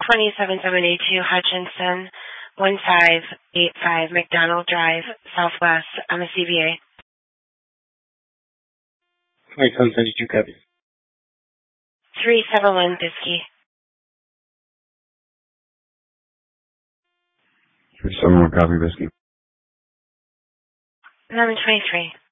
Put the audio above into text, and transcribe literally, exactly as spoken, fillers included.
twenty-seven seventy-two Hutchinson, one five eight five McDonald Drive, Southwest, I'm a C V A. twenty-seven seventy-two copy. three seven one Whiskey. three seven one copy, Whiskey. eleven twenty-three.